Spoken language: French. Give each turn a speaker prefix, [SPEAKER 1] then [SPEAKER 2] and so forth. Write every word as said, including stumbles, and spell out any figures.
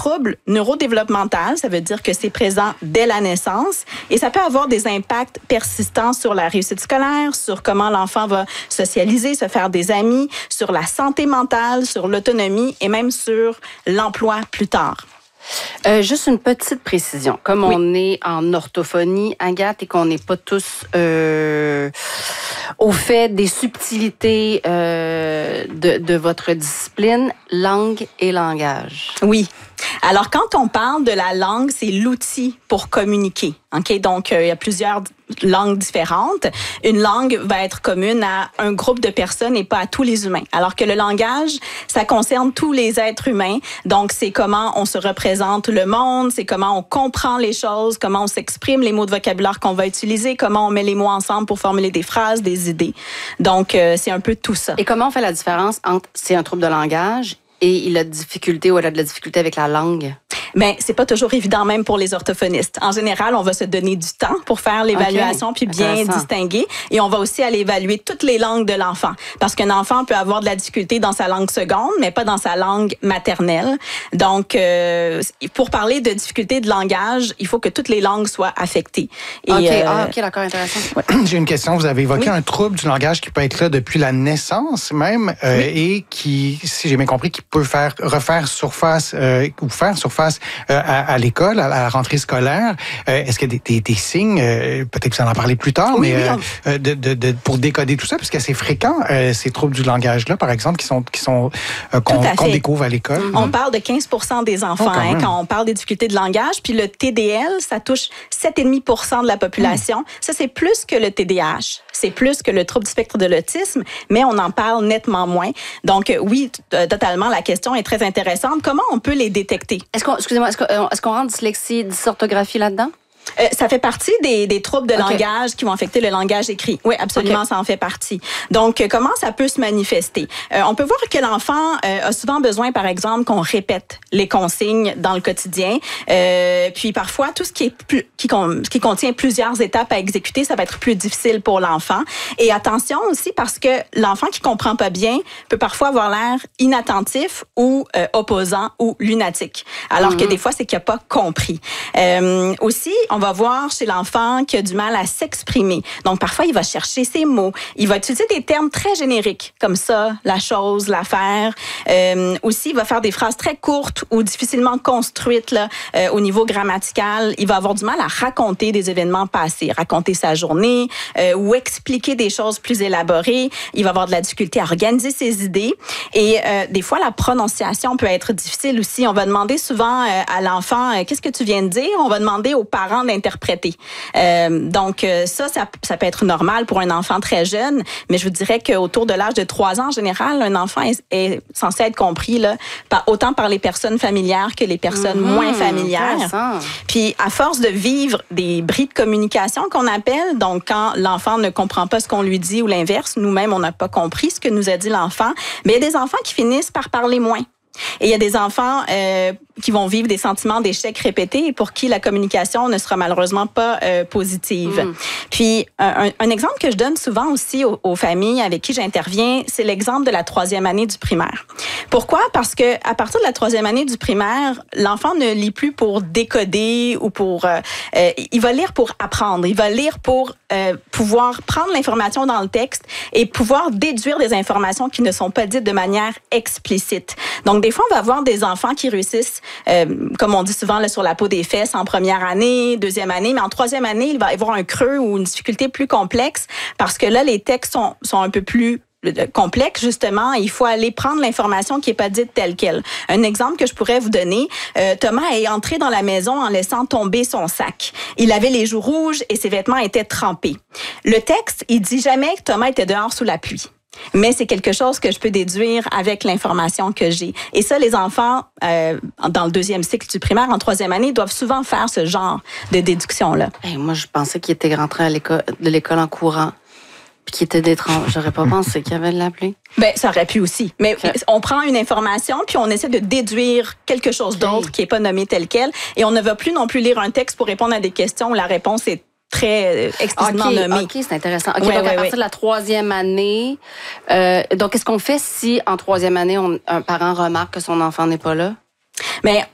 [SPEAKER 1] trouble neurodéveloppemental, ça veut dire que c'est présent dès la naissance et ça peut avoir des impacts persistants sur la réussite scolaire, sur comment l'enfant va socialiser, se faire des amis, sur la santé mentale, sur l'autonomie et même sur l'emploi plus tard.
[SPEAKER 2] Euh, juste une petite précision. Comme
[SPEAKER 1] oui.
[SPEAKER 2] on est en orthophonie, Agathe, et qu'on n'est pas tous euh, au fait des subtilités euh, de, de votre discipline, langue et langage.
[SPEAKER 1] Oui. Alors, quand on parle de la langue, c'est l'outil pour communiquer. OK? Donc, euh, il y a plusieurs langues différentes. Une langue va être commune à un groupe de personnes et pas à tous les humains. Alors que le langage, ça concerne tous les êtres humains. Donc, c'est comment on se représente le monde, c'est comment on comprend les choses, comment on s'exprime, les mots de vocabulaire qu'on va utiliser, comment on met les mots ensemble pour formuler des phrases, des idées. Donc, euh, c'est un peu tout ça.
[SPEAKER 2] Et comment on fait la différence entre c'est un trouble de langage et il a de difficulté ou elle a de la difficulté avec la langue?
[SPEAKER 1] Ben, c'est pas toujours évident même pour les orthophonistes. En général, on va se donner du temps pour faire l'évaluation okay. puis bien distinguer. Et on va aussi aller évaluer toutes les langues de l'enfant. Parce qu'un enfant peut avoir de la difficulté dans sa langue seconde, mais pas dans sa langue maternelle. Donc, euh, pour parler de difficulté de langage, il faut que toutes les langues soient affectées. Et,
[SPEAKER 2] OK,
[SPEAKER 1] euh,
[SPEAKER 2] ah, OK, d'accord, intéressant.
[SPEAKER 3] Ouais. J'ai une question. Vous avez évoqué oui. un trouble du langage qui peut être là depuis la naissance même euh, oui. et qui, si j'ai bien compris, qui peut faire refaire surface euh, ou faire surface Euh, à, à l'école, à la rentrée scolaire. Euh, est-ce qu'il y a des, des, des signes, euh, peut-être que vous en en parlez plus tard,
[SPEAKER 1] oui,
[SPEAKER 3] mais
[SPEAKER 1] oui,
[SPEAKER 3] on... euh, de, de, de, pour décoder tout ça, parce que c'est fréquent, euh, ces troubles du langage-là, par exemple, qui sont, qui sont euh, qu'on, qu'on découvre à l'école.
[SPEAKER 1] Mm-hmm. On parle de quinze pour cent des enfants oh, quand, hein, quand on parle des difficultés de langage, puis le T D L, ça touche sept virgule cinq pour cent de la population. Mm. Ça, c'est plus que le T D A H. C'est plus que le trouble du spectre de l'autisme, mais on en parle nettement moins. Donc, oui, t- totalement, la question est très intéressante. Comment on peut les détecter?
[SPEAKER 2] Est-ce qu'on, excusez-moi, est-ce qu'on, est-ce qu'on rentre dyslexie, dysorthographie là-dedans?
[SPEAKER 1] Euh, ça fait partie des, des troubles de
[SPEAKER 2] okay.
[SPEAKER 1] langage qui vont affecter le langage écrit. Oui, absolument, okay. ça en fait partie. Donc, euh, comment ça peut se manifester? Euh, on peut voir que l'enfant euh, a souvent besoin, par exemple, qu'on répète les consignes dans le quotidien. Euh, puis parfois, tout ce qui est plus, qui, qui contient plusieurs étapes à exécuter, ça va être plus difficile pour l'enfant. Et attention aussi parce que l'enfant qui comprend pas bien peut parfois avoir l'air inattentif ou euh, opposant ou lunatique. Alors mm-hmm. que des fois, c'est qu'il n'a pas compris. Euh, aussi, on va voir chez l'enfant qui a du mal à s'exprimer. Donc, parfois, il va chercher ses mots. Il va utiliser des termes très génériques, comme ça, la chose, l'affaire. Euh, aussi, il va faire des phrases très courtes ou difficilement construites là, euh, au niveau grammatical. Il va avoir du mal à raconter des événements passés, raconter sa journée euh, ou expliquer des choses plus élaborées. Il va avoir de la difficulté à organiser ses idées. Et euh, des fois, la prononciation peut être difficile aussi. On va demander souvent euh, à l'enfant, euh, qu'est-ce que tu viens de dire? On va demander aux parents d'interpréter. Euh, donc, ça, ça, ça peut être normal pour un enfant très jeune, mais je vous dirais qu'autour de l'âge de trois ans, en général, un enfant est, est censé être compris là, par, autant par les personnes familières que les personnes mmh, moins familières. Puis, à force de vivre des bris de communication qu'on appelle, donc quand l'enfant ne comprend pas ce qu'on lui dit ou l'inverse, nous-mêmes, on n'a pas compris ce que nous a dit l'enfant, mais il y a des enfants qui finissent par parler moins. Et il y a des enfants euh, qui vont vivre des sentiments d'échec répétés et pour qui la communication ne sera malheureusement pas euh, positive. Mm. Puis, un, un exemple que je donne souvent aussi aux, aux familles avec qui j'interviens, c'est l'exemple de la troisième année du primaire. Pourquoi? Parce que à partir de la troisième année du primaire, l'enfant ne lit plus pour décoder ou pour... Euh, euh, il va lire pour apprendre. Il va lire pour euh, pouvoir prendre l'information dans le texte et pouvoir déduire des informations qui ne sont pas dites de manière explicite. Donc, des fois, on va avoir des enfants qui réussissent, euh, comme on dit souvent, là, sur la peau des fesses en première année, deuxième année, mais en troisième année, il va y avoir un creux ou une difficulté plus complexe parce que là, les textes sont, sont un peu plus complexe, justement, il faut aller prendre l'information qui n'est pas dite telle qu'elle. Un exemple que je pourrais vous donner, euh, Thomas est entré dans la maison en laissant tomber son sac. Il avait les joues rouges et ses vêtements étaient trempés. Le texte, il dit jamais que Thomas était dehors sous la pluie. Mais c'est quelque chose que je peux déduire avec l'information que j'ai. Et ça, les enfants, euh, dans le deuxième cycle du primaire, en troisième année, doivent souvent faire ce genre de déduction-là.
[SPEAKER 2] Hey, moi, je pensais qu'il était rentré à l'école, de l'école en courant. Puis qui était d'étrange. J'aurais pas pensé qu'il y avait de l'appelé.
[SPEAKER 1] Ben, ça aurait pu aussi. Mais okay. On prend une information, puis on essaie de déduire quelque chose okay. d'autre qui n'est pas nommé tel quel. Et on ne va plus non plus lire un texte pour répondre à des questions où la réponse est très explicitement
[SPEAKER 2] okay,
[SPEAKER 1] nommée.
[SPEAKER 2] OK, c'est intéressant. OK,
[SPEAKER 1] ouais,
[SPEAKER 2] donc
[SPEAKER 1] ouais,
[SPEAKER 2] à partir
[SPEAKER 1] ouais.
[SPEAKER 2] de la troisième année, euh, donc qu'est-ce qu'on fait si en troisième année, on, un parent remarque que son enfant n'est pas là?
[SPEAKER 1] Mais